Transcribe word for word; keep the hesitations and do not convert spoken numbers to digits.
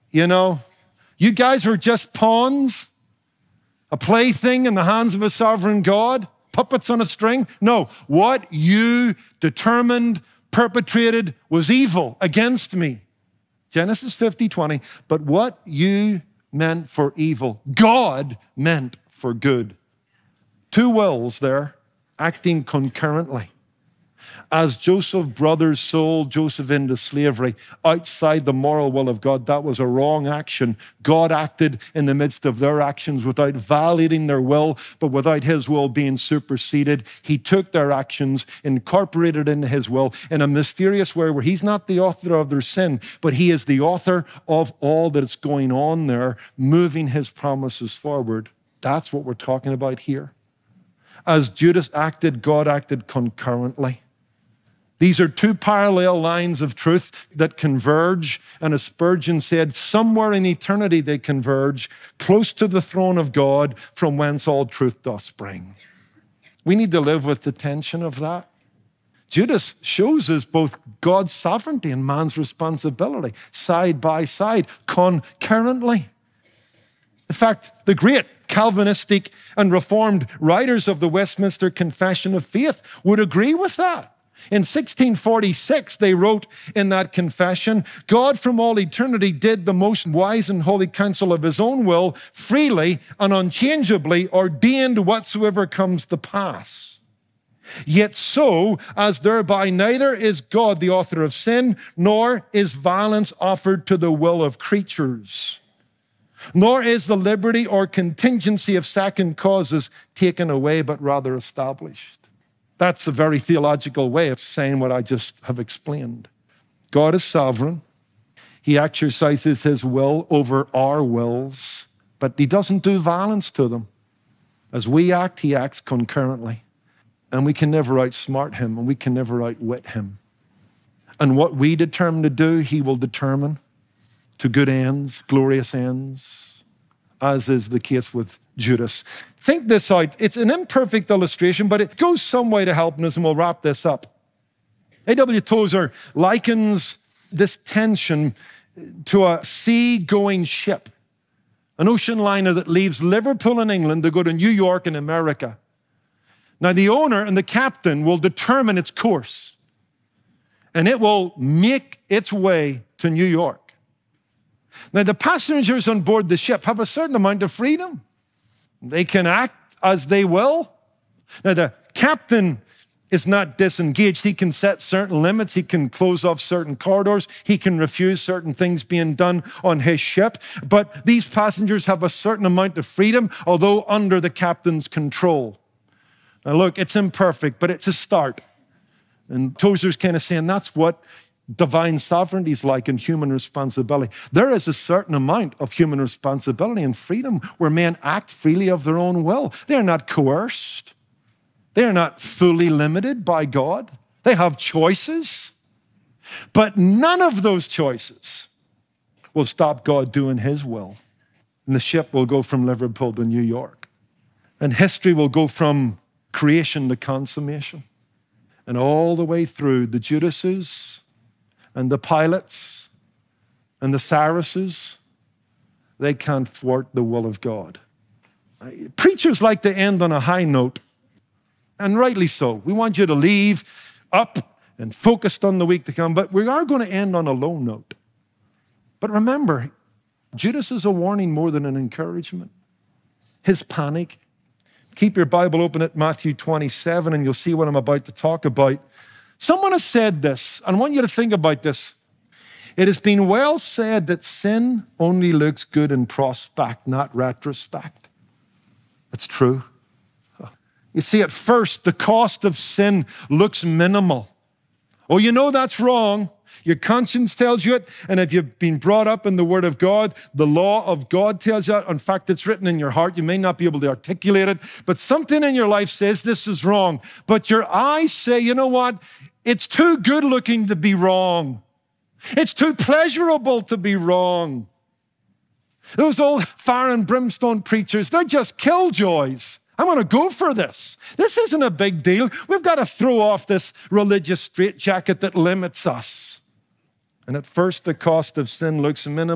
You know, you guys were just pawns, a plaything in the hands of a sovereign God, puppets on a string. No, what you determined, perpetrated was evil against me. Genesis fifty, twenty. But what you meant for evil, God meant for good. Two wills there, acting concurrently. As Joseph's brothers sold Joseph into slavery outside the moral will of God, that was a wrong action. God acted in the midst of their actions without violating their will, but without his will being superseded. He took their actions, incorporated into his will in a mysterious way where he's not the author of their sin, but he is the author of all that's going on there, moving his promises forward. That's what we're talking about here. As Judas acted, God acted concurrently. These are two parallel lines of truth that converge, and as Spurgeon said, somewhere in eternity they converge, close to the throne of God, from whence all truth doth spring. We need to live with the tension of that. Judas shows us both God's sovereignty and man's responsibility, side by side, concurrently. In fact, the great Calvinistic and Reformed writers of the Westminster Confession of Faith would agree with that. In sixteen forty-six, they wrote in that confession, God from all eternity did the most wise and holy counsel of his own will, freely and unchangeably ordained whatsoever comes to pass. Yet so, as thereby neither is God the author of sin, nor is violence offered to the will of creatures, nor is the liberty or contingency of second causes taken away, but rather established. That's a very theological way of saying what I just have explained. God is sovereign. He exercises his will over our wills, but he doesn't do violence to them. As we act, he acts concurrently. And we can never outsmart him, and we can never outwit him. And what we determine to do, he will determine to good ends, glorious ends, as is the case with Judas. Think this out. It's an imperfect illustration, but it goes some way to helping us, and we'll wrap this up. A W Tozer likens this tension to a sea-going ship, an ocean liner that leaves Liverpool in England to go to New York in America. Now, the owner and the captain will determine its course, and it will make its way to New York. Now, the passengers on board the ship have a certain amount of freedom. They can act as they will. Now, the captain is not disengaged. He can set certain limits. He can close off certain corridors. He can refuse certain things being done on his ship. But these passengers have a certain amount of freedom, although under the captain's control. Now, look, it's imperfect, but it's a start. And Tozer's kind of saying that's what divine sovereignty is like in human responsibility. There is a certain amount of human responsibility and freedom where men act freely of their own will. They are not coerced. They are not fully limited by God. They have choices. But none of those choices will stop God doing his will. And the ship will go from Liverpool to New York. And history will go from creation to consummation. And all the way through, the Judases and the Pilates and the Cyruses, they can't thwart the will of God. Preachers like to end on a high note, and rightly so. We want you to leave up and focused on the week to come, but we are going to end on a low note. But remember, Judas is a warning more than an encouragement. His panic. Keep your Bible open at Matthew twenty-seven, and you'll see what I'm about to talk about. Someone has said this, and I want you to think about this. It has been well said that sin only looks good in prospect, not retrospect. It's true. You see, at first, the cost of sin looks minimal. Oh, you know that's wrong. Your conscience tells you it, and if you've been brought up in the Word of God, the law of God tells you that. In fact, it's written in your heart. You may not be able to articulate it, but something in your life says this is wrong. But your eyes say, you know what? It's too good looking to be wrong. It's too pleasurable to be wrong. Those old fire and brimstone preachers, they're just killjoys. I'm going to go for this. This isn't a big deal. We've got to throw off this religious straitjacket that limits us. And at first, the cost of sin looks minimal.